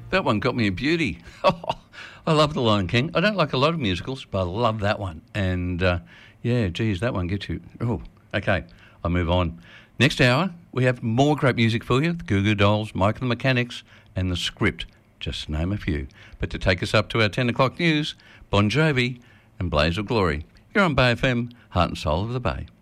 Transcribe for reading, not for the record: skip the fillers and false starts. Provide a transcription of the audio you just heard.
That one got me a beauty. I love The Lion King. I don't like a lot of musicals, but I love that one. And, yeah, geez, that one gets you. Oh, okay, I'll move on. Next hour, we have more great music for you. The Goo Goo Dolls, Mike and the Mechanics, and The Script, just to name a few. But to take us up to our 10 o'clock news, Bon Jovi and Blaze of Glory. You're on Bay FM, heart and soul of the Bay.